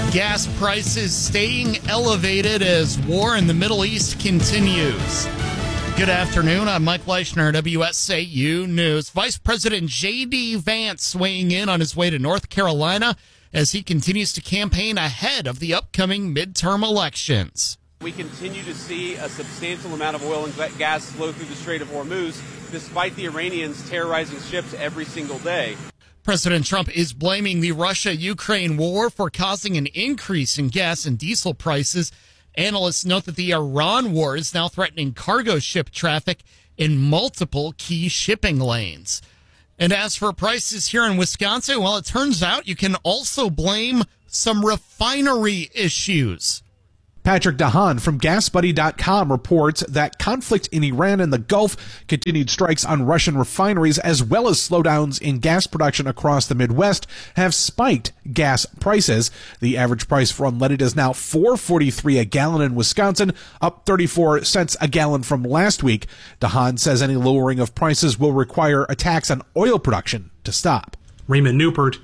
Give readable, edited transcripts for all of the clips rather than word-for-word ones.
Gas prices staying elevated as war in the Middle East continues. Good afternoon. I'm Mike Leishner, WSAU News. Vice President J.D. Vance weighing in on his way to North Carolina as he continues to campaign ahead of the upcoming midterm elections. We continue to see a substantial amount of oil and gas flow through the Strait of Hormuz, despite the Iranians terrorizing ships every single day. President Trump is blaming the Russia-Ukraine war for causing an increase in gas and diesel prices. Analysts note that the Iran war is now threatening cargo ship traffic in multiple key shipping lanes. And as for prices here in Wisconsin, well, it turns out you can also blame some refinery issues. Patrick DeHaan from GasBuddy.com reports that conflict in Iran and the Gulf, continued strikes on Russian refineries, as well as slowdowns in gas production across the Midwest have spiked gas prices. The average price for unleaded is now $4.43 a gallon in Wisconsin, up 34 cents a gallon from last week. DeHaan says any lowering of prices will require a tax on oil production to stop. Raymond Newport,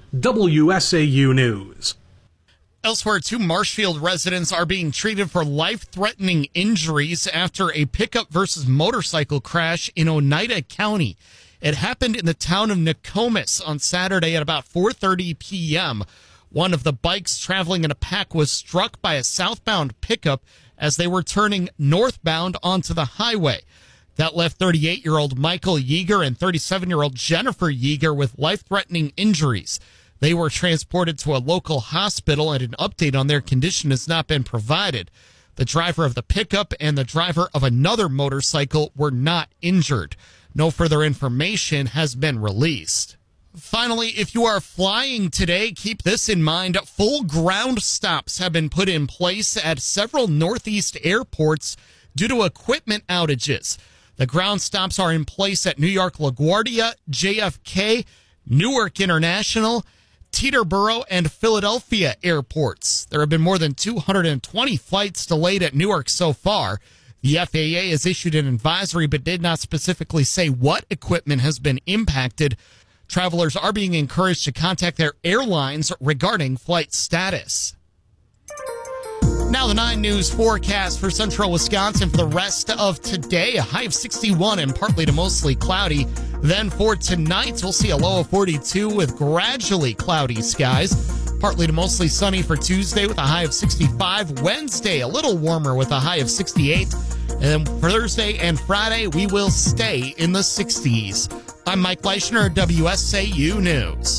WSAU News. Elsewhere, 2 Marshfield residents are being treated for life-threatening injuries after a pickup versus motorcycle crash in Oneida County. It happened in the town of Nokomis on Saturday at about 4:30 p.m. One of the bikes traveling in a pack was struck by a southbound pickup as they were turning northbound onto the highway. That left 38-year-old Michael Yeager and 37-year-old Jennifer Yeager with life-threatening injuries. They were transported to a local hospital, and an update on their condition has not been provided. The driver of the pickup and the driver of another motorcycle were not injured. No further information has been released. Finally, if you are flying today, keep this in mind. Full ground stops have been put in place at several Northeast airports due to equipment outages. The ground stops are in place at New York LaGuardia, JFK, Newark International, Teterboro, and Philadelphia airports. There have been more than 220 flights delayed at Newark so far. The FAA has issued an advisory but did not specifically say what equipment has been impacted. Travelers are being encouraged to contact their airlines regarding flight status. Now the 9 News forecast for central Wisconsin for the rest of today. A high of 61 and partly to mostly cloudy. Then for tonight, we'll see a low of 42 with gradually cloudy skies. Partly to mostly sunny for Tuesday with a high of 65. Wednesday, a little warmer with a high of 68. And then for Thursday and Friday, we will stay in the 60s. I'm Mike Leishner, WSAU News.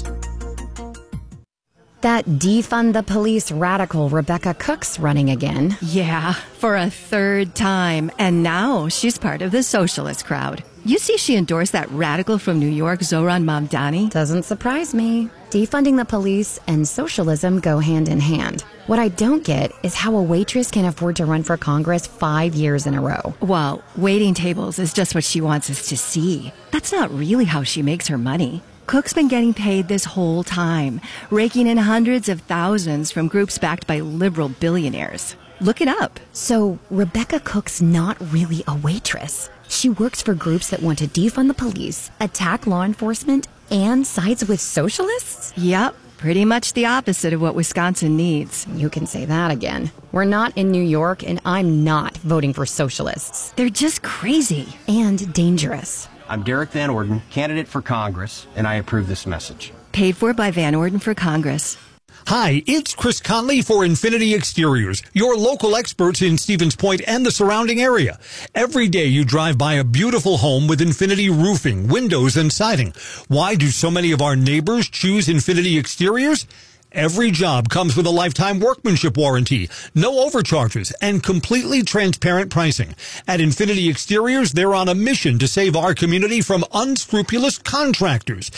That defund the police radical Rebecca Cook's running again. Yeah, for a 3rd time. And now she's part of the socialist crowd. You see she endorsed that radical from New York, Zohran Mamdani. Doesn't surprise me. Defunding the police and socialism go hand in hand. What I don't get is how a waitress can afford to run for Congress 5 years in a row. Well, waiting tables is just what she wants us to see. That's not really how she makes her money. Cook's been getting paid this whole time, raking in hundreds of thousands from groups backed by liberal billionaires. Look it up. So Rebecca Cook's not really a waitress. She works for groups that want to defund the police, attack law enforcement, and sides with socialists? Yep, pretty much the opposite of what Wisconsin needs. You can say that again. We're not in New York, and I'm not voting for socialists. They're just crazy. And dangerous. I'm Derek Van Orden, candidate for Congress, and I approve this message. Paid for by Van Orden for Congress. Hi, it's Chris Conley for Infinity Exteriors, your local experts in Stevens Point and the surrounding area. Every day you drive by a beautiful home with Infinity roofing, windows, and siding. Why do so many of our neighbors choose Infinity Exteriors? Every job comes with a lifetime workmanship warranty, no overcharges, and completely transparent pricing. At Infinity Exteriors, they're on a mission to save our community from unscrupulous contractors.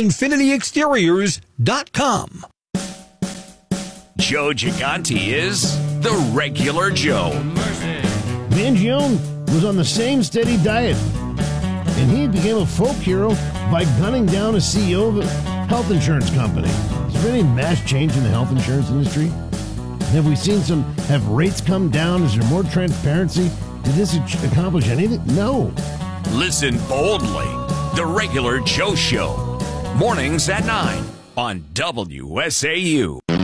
InfinityExteriors.com. Joe Gigante is the regular Joe. Mangione was on the same steady diet, and he became a folk hero by gunning down a CEO of a health insurance company. Is there any mass change in the health insurance industry? Have we seen have rates come down? Is there more transparency? Did this accomplish anything? No. Listen boldly. The regular Joe Show. Mornings at 9 on WSAU.